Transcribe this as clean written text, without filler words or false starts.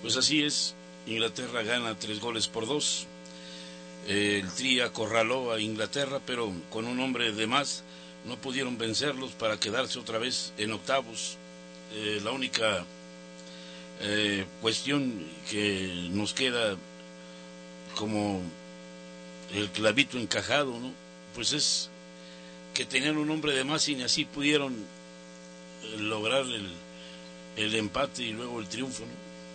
Pues así es, Inglaterra gana 3-2. El Tri acorraló a Inglaterra, pero con un hombre de más no pudieron vencerlos para quedarse otra vez en octavos. La única cuestión que nos queda como el clavito encajado, ¿no? Pues es que tenían un hombre de más y así pudieron lograr el empate y luego el triunfo, ¿no?